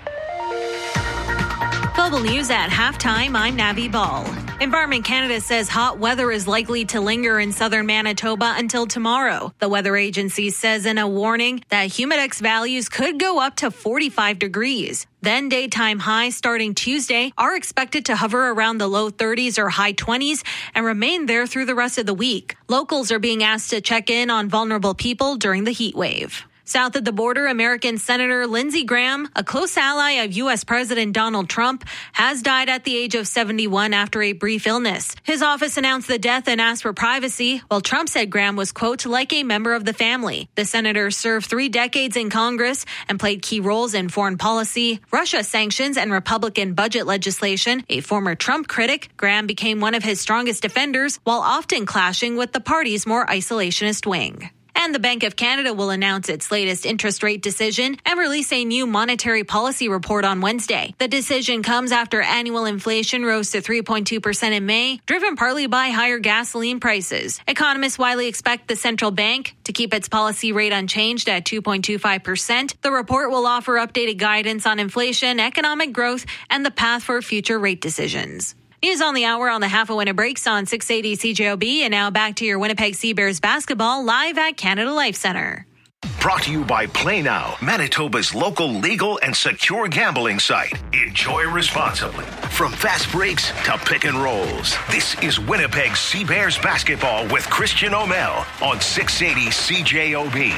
Global News at halftime, I'm Navi Ball. Environment Canada says hot weather is likely to linger in southern Manitoba until tomorrow. The weather agency says in a warning that humidex values could go up to 45 degrees. Then daytime highs starting Tuesday are expected to hover around the low 30s or high 20s and remain there through the rest of the week. Locals are being asked to check in on vulnerable people during the heat wave. South of the border, American Senator Lindsey Graham, a close ally of U.S. President Donald Trump, has died at the age of 71 after a brief illness. His office announced the death and asked for privacy, while Trump said Graham was, quote, like a member of the family. The senator served 3 decades in Congress and played key roles in foreign policy, Russia sanctions, and Republican budget legislation. A former Trump critic, Graham became one of his strongest defenders while often clashing with the party's more isolationist wing. And the Bank of Canada will announce its latest interest rate decision and release a new monetary policy report on Wednesday. The decision comes after annual inflation rose to 3.2% in May, driven partly by higher gasoline prices. Economists widely expect the central bank to keep its policy rate unchanged at 2.25%. The report will offer updated guidance on inflation, economic growth, and the path for future rate decisions. News on the hour on the Half a Winner Breaks on 680 CJOB. And now back to your Winnipeg Sea Bears basketball live at Canada Life Centre. Brought to you by Play Now, Manitoba's local legal and secure gambling site. Enjoy responsibly. From fast breaks to pick and rolls, this is Winnipeg Sea Bears basketball with Christian O'Mell on 680 CJOB.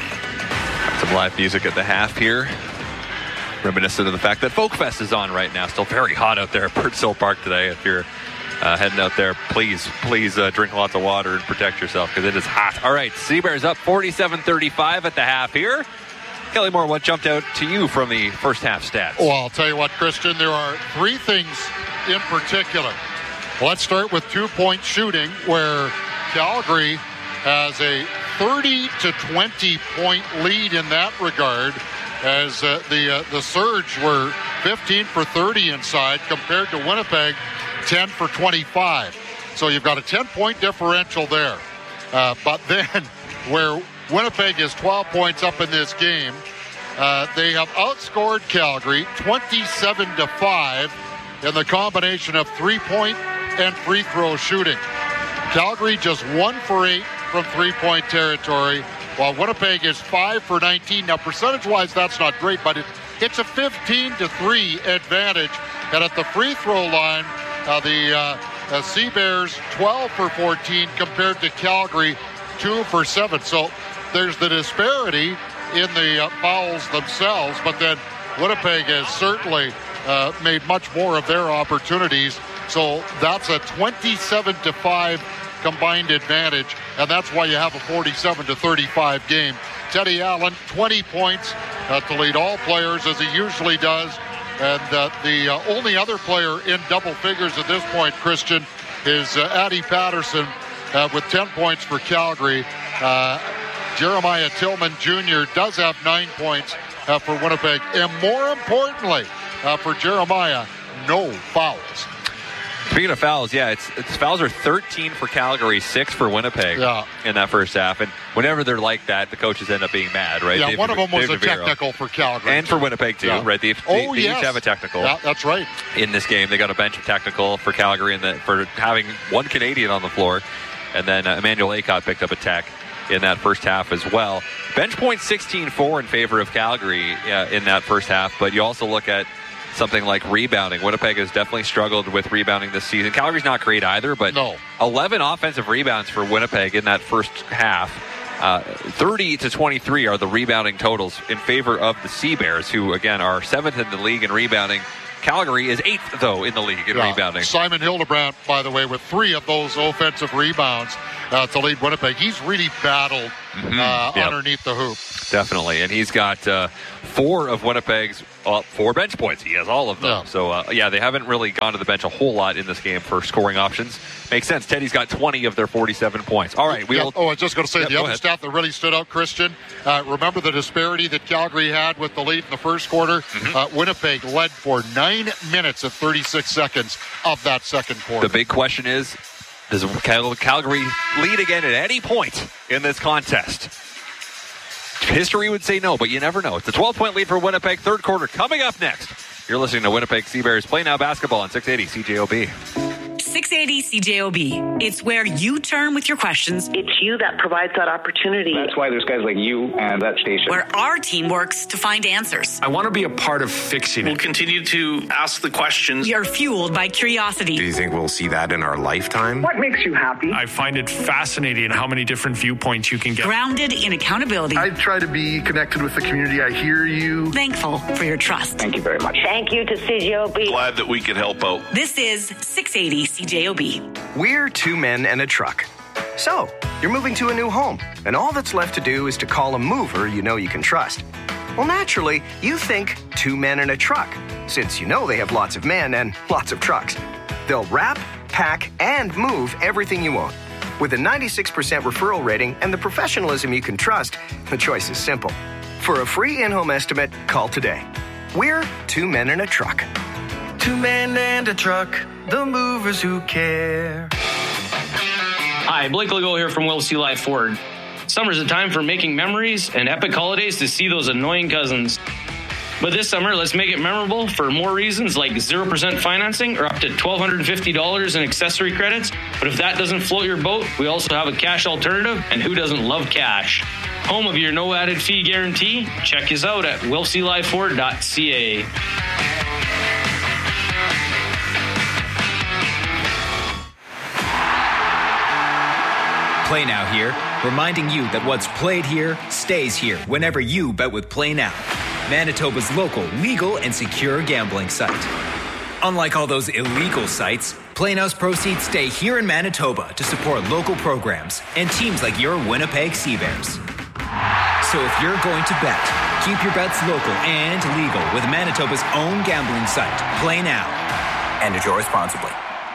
Some live music at the half here. Reminiscent of the fact that Folk Fest is on right now. Still very hot out there at Birdsville Park today. If you're heading out there, please drink lots of water and protect yourself because it is hot. All right, Sea Bears up 47-35 at the half here. Kelly Moore, what jumped out to you from the first half stats? Well, I'll tell you what, Christian, there are 3 things in particular. Let's start with 2-point shooting, where Calgary has a 30 to 20 point lead in that regard, as the Surge were 15 for 30 inside compared to Winnipeg 10 for 25. So you've got a 10-point differential there. But then where Winnipeg is 12 points up in this game, they have outscored Calgary 27-5 in the combination of 3-point and free throw shooting. Calgary just 1 for 8 from 3-point territory, while Winnipeg is 5 for 19. Now, percentage-wise, that's not great, but it's a 15-3 advantage. And at the free throw line, the Sea Bears 12 for 14 compared to Calgary 2 for 7. So there's the disparity in the fouls themselves, but then Winnipeg has certainly made much more of their opportunities. So that's a 27-5 combined advantage, and that's why you have a 47-35 game. Teddy Allen, 20 points to lead all players, as he usually does. And the only other player in double figures at this point, Christian, is Addy Patterson with 10 points for Calgary. Jeremiah Tillman Jr. does have 9 points for Winnipeg. And more importantly, for Jeremiah, no fouls. Speaking of fouls, it's fouls are 13 for Calgary, 6 for Winnipeg in that first half. And whenever they're like that, the coaches end up being mad, right? Yeah, one of them was a technical for Calgary. And for Winnipeg, too, right? They each have a technical. Yeah, that's right. In this game, they got a bench technical for Calgary for having one Canadian on the floor. And then Emmanuel Acott picked up a tech in that first half as well. Bench point 16-4 in favor of Calgary in that first half. But you also look at something like rebounding. Winnipeg has definitely struggled with rebounding this season. Calgary's not great either, but 11 offensive rebounds for Winnipeg in that first half. 30-23 are the rebounding totals in favor of the Sea Bears, who, again, are 7th in the league in rebounding. Calgary is 8th, though, in the league in rebounding. Simon Hildebrandt, by the way, with 3 of those offensive rebounds to lead Winnipeg. He's really battled underneath the hoop. Definitely, and he's got 4 of Winnipeg's 4 bench points. He has all of them. Yeah. So, they haven't really gone to the bench a whole lot in this game for scoring options. Makes sense. Teddy's got 20 of their 47 points. All right. I was just going to say, the other stat that really stood out, Christian, remember the disparity that Calgary had with the lead in the first quarter? Winnipeg led for 9 minutes and 36 seconds of that second quarter. The big question is, does Calgary lead again at any point in this contest? History would say no, but you never know. It's a 12-point lead for Winnipeg, third quarter. Coming up next, you're listening to Winnipeg Sea Bears Play Now Basketball on 680 CJOB. 680 CJOB. It's where you turn with your questions. It's you that provides that opportunity. That's why there's guys like you and that station. Where our team works to find answers. I want to be a part of fixing it. We'll continue to ask the questions. We are fueled by curiosity. Do you think we'll see that in our lifetime? What makes you happy? I find it fascinating how many different viewpoints you can get. Grounded in accountability. I try to be connected with the community. I hear you. Thankful for your trust. Thank you very much. Thank you to CJOB. Glad that we could help out. This is 680 CJOB. We're 2 men and a truck. So, you're moving to a new home, and all that's left to do is to call a mover you know you can trust. Well, naturally, you think 2 men and a truck, since you know they have lots of men and lots of trucks. They'll wrap, pack, and move everything you own. With a 96% referral rating and the professionalism you can trust, the choice is simple. For a free in-home estimate, call today. We're 2 men and a truck. 2 men and a truck, the movers who care. Hi, Blake Legault here from Will Sea Life Ford. Summer's a time for making memories and epic holidays to see those annoying cousins. But this summer, let's make it memorable for more reasons like 0% financing or up to $1,250 in accessory credits. But if that doesn't float your boat, we also have a cash alternative, and who doesn't love cash? Home of your no added fee guarantee? Check us out at willsealifeford.ca. Play Now here, reminding you that what's played here stays here whenever you bet with Play Now, Manitoba's local, legal, and secure gambling site. Unlike all those illegal sites, Play Now's proceeds stay here in Manitoba to support local programs and teams like your Winnipeg Sea Bears. So if you're going to bet, keep your bets local and legal with Manitoba's own gambling site, Play Now. And enjoy responsibly.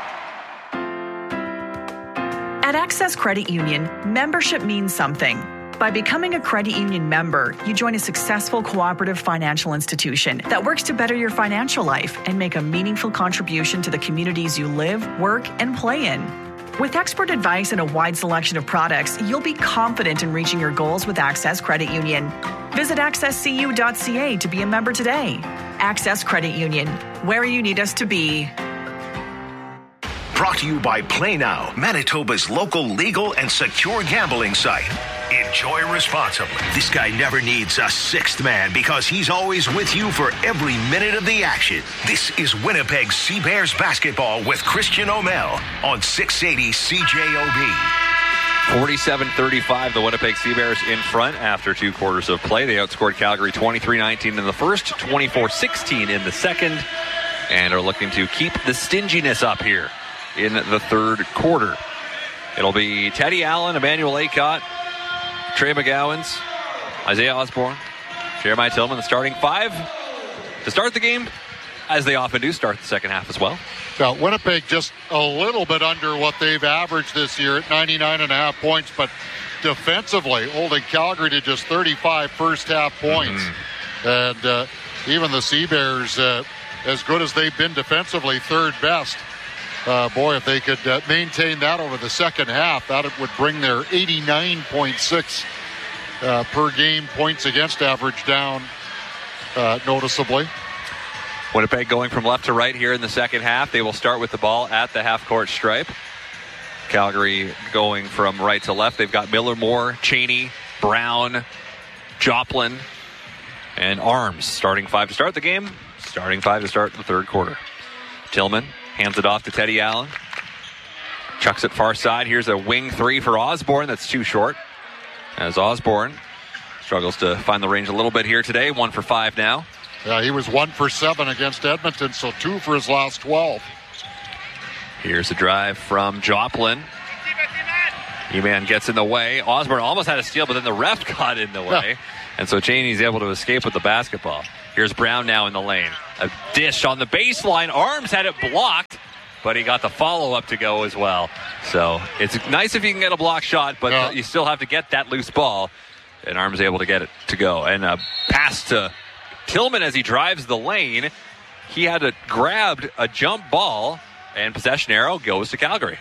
At Access Credit Union, membership means something. By becoming a credit union member, you join a successful cooperative financial institution that works to better your financial life and make a meaningful contribution to the communities you live, work, and play in. With expert advice and a wide selection of products, you'll be confident in reaching your goals with Access Credit Union. Visit accesscu.ca to be a member today. Access Credit Union, where you need us to be. Brought to you by Play Now, Manitoba's local legal and secure gambling site. Enjoy responsibly. This guy never needs a sixth man because he's always with you for every minute of the action. This is Winnipeg Sea Bears basketball with Christian O'Mell on 680 CJOB. 47-35, the Winnipeg Sea Bears in front after 2 quarters of play. They outscored Calgary 23-19 in the first, 24-16 in the second, and are looking to keep the stinginess up here in the third quarter. It'll be Teddy Allen, Emmanuel Acott, Trey McGowans, Isaiah Osborne, Jeremiah Tillman, the starting 5 to start the game, as they often do start the second half as well. Now, Winnipeg just a little bit under what they've averaged this year at 99.5 points, but defensively holding Calgary to just 35 first half points. And even the Sea Bears, as good as they've been defensively, third best Boy, if they could maintain that over the second half, that would bring their 89.6 per game points against average down noticeably. Winnipeg going from left to right here in the second half. They will start with the ball at the half-court stripe. Calgary going from right to left. They've got Miller, Moore, Cheney, Brown, Joplin, and Arms. Starting five to start the game. Starting five to start the third quarter. Tillman hands it off to Teddy Allen. Chucks it far side. Here's a wing three for Osborne. That's too short. As Osborne struggles to find the range a little bit here today. 1 for 5 now. Yeah, he was 1 for 7 against Edmonton, so 2 for his last 12. Here's a drive from Joplin. E-Man gets in the way. Osborne almost had a steal, but then the ref got in the way. And so Cheney's able to escape with the basketball. Here's Brown now in the lane. A dish on the baseline. Arms had it blocked, but he got the follow-up to go as well. So it's nice if you can get a block shot, but you still have to get that loose ball. And Arms able to get it to go. And a pass to Tillman as he drives the lane. He had grabbed a jump ball, and possession arrow goes to Calgary.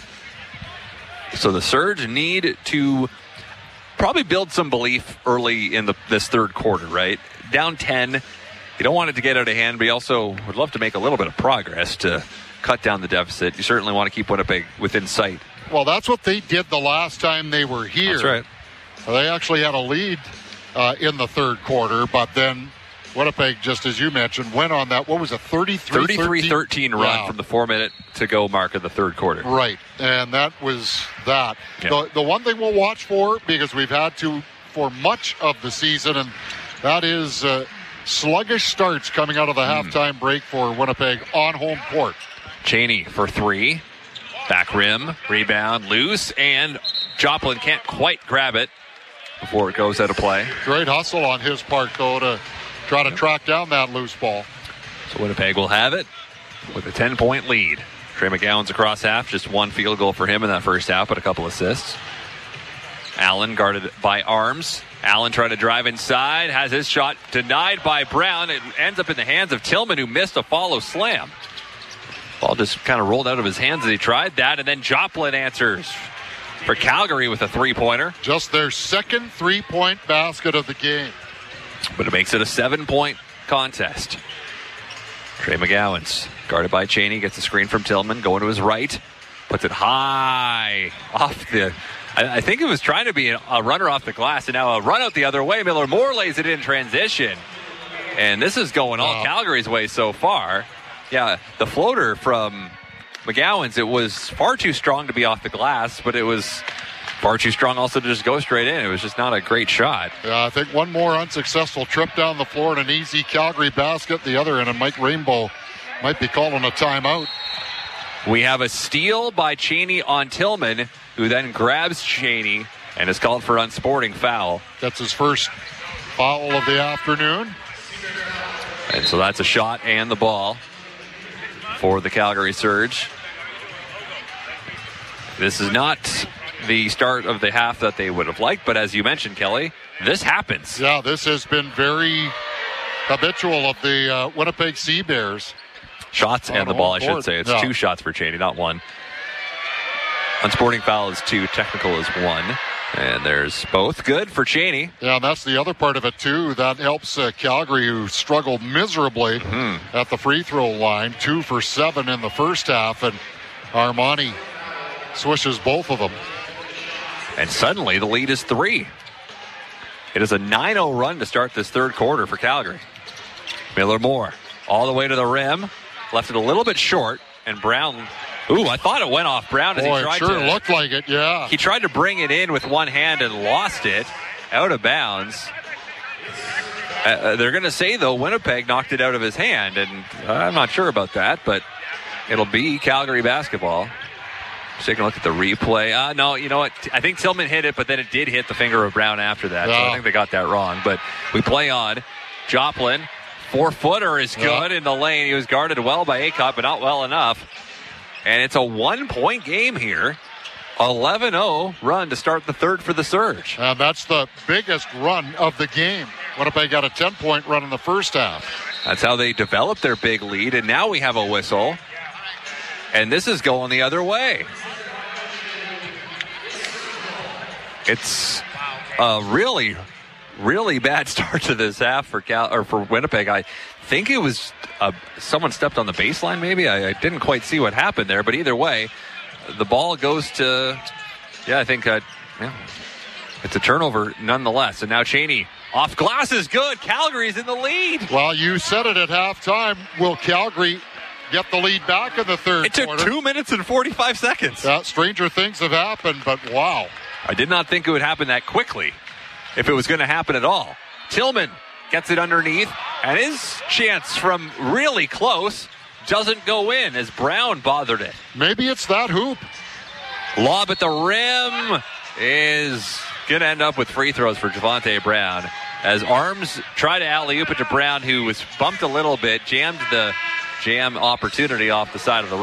So the Surge need to probably build some belief early in this third quarter, right? Down 10. You don't want it to get out of hand, but you also would love to make a little bit of progress to cut down the deficit. You certainly want to keep Winnipeg within sight. Well, that's what they did the last time they were here. That's right. They actually had a lead in the third quarter, but then Winnipeg, just as you mentioned, went on that, what was it, 33-13 run from the 4-minute to go mark of the third quarter. Right, and that was that. Yeah. The one thing we'll watch for, because we've had to for much of the season, and that is sluggish starts coming out of the halftime break for Winnipeg on home court. Cheney for 3. Back rim, rebound, loose, and Joplin can't quite grab it before it goes out of play. Great hustle on his part, though, to try to track down that loose ball. So Winnipeg will have it with a 10-point lead. Trey McGowan's across half, just 1 field goal for him in that first half, but a couple assists. Allen guarded by Arms. Allen tried to drive inside, has his shot denied by Brown. It ends up in the hands of Tillman, who missed a follow slam. Ball just kind of rolled out of his hands as he tried that, and then Joplin answers for Calgary with a 3-pointer. Just their second 3-point basket of the game. But it makes it a 7-point contest. Trey McGowan's guarded by Cheney, gets a screen from Tillman, going to his right, puts it high off the... I think it was trying to be a runner off the glass, and now a run out the other way. Miller Moore lays it in transition. And this is going all Calgary's way so far. Yeah, the floater from McGowan's, it was far too strong to be off the glass, but it was far too strong also to just go straight in. It was just not a great shot. Yeah, I think one more unsuccessful trip down the floor and an easy Calgary basket. The other end, and Mike Rainbow might be calling a timeout. We have a steal by Cheney on Tillman, who then grabs Cheney and is called for unsporting foul. That's his first foul of the afternoon. And so that's a shot and the ball for the Calgary Surge. This is not the start of the half that they would have liked, but as you mentioned, Kelly, this happens. Yeah, this has been very habitual of the Winnipeg Sea Bears. Shots and the ball, I should say. It's 2 shots for Cheney, not 1. Unsporting foul is 2, technical is 1. And there's both. Good for Cheney. Yeah, and that's the other part of it, too. That helps Calgary, who struggled miserably at the free throw line. 2 for 7 in the first half, and Armani swishes both of them. And suddenly the lead is 3. It is a 9-0 run to start this third quarter for Calgary. Miller Moore all the way to the rim. Left it a little bit short, and Brown... Ooh, I thought it went off Brown as he tried to... Boy, it sure looked like it, yeah. He tried to bring it in with one hand and lost it out of bounds. They're going to say, though, Winnipeg knocked it out of his hand, and I'm not sure about that, but it'll be Calgary basketball. Just taking a look at the replay. No, you know what? I think Tillman hit it, but then it did hit the finger of Brown after that, so I think they got that wrong. But we play on. Joplin, 4-footer is good in the lane. He was guarded well by Acott, but not well enough. And it's a 1-point game here. 11-0 run to start the third for the Surge. And that's the biggest run of the game. Winnipeg got a 10-point run in the first half. That's how they developed their big lead. And now we have a whistle. And this is going the other way. It's a really, really bad start to this half for Winnipeg. I think it was someone stepped on the baseline maybe. I didn't quite see what happened there, but either way, the ball goes to, I think it's a turnover nonetheless. And now Cheney off glass is good. Calgary's in the lead. Well, you said it at halftime. Will Calgary get the lead back in the third quarter? It took 2 minutes and 45 seconds. Yeah, stranger things have happened, but wow. I did not think it would happen that quickly, if it was going to happen at all. Tillman gets it underneath, and his chance from really close doesn't go in as Brown bothered it. Maybe it's that hoop. Lob at the rim is going to end up with free throws for Javonte Brown as Arms try to alley-oop it to Brown, who was bumped a little bit, jammed the jam opportunity off the side of the rim.